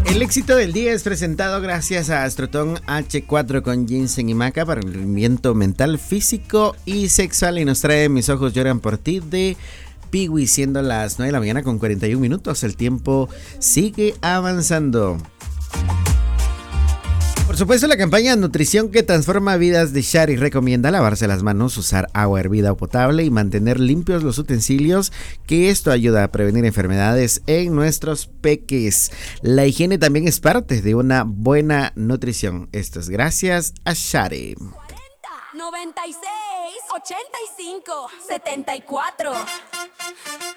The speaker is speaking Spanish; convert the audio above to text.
El éxito del día es presentado gracias a Astroton H4 con ginseng y maca para el rendimiento mental, físico y sexual. Y nos trae Mis ojos lloran por ti de Piwi, siendo las 9 de la mañana con 41 minutos. El tiempo sigue avanzando. Por supuesto, la campaña Nutrición que transforma vidas de Shari recomienda lavarse las manos, usar agua hervida o potable y mantener limpios los utensilios, que esto ayuda a prevenir enfermedades en nuestros peques. La higiene también es parte de una buena nutrición. Esto es gracias a Shari. 96, 85, 74.